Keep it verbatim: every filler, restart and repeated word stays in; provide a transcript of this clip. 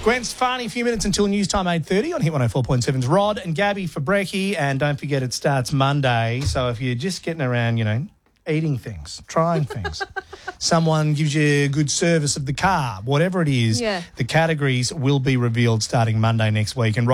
Gwen Stefani, a few minutes until news time, eight thirty on Hit one oh four point seven's Rod and Gabby for brekkie. And don't forget, it starts Monday. So if you're just getting around, you know, eating things, trying things, someone gives you good service of the car, whatever it is, Yeah. the categories will be revealed starting Monday next week. And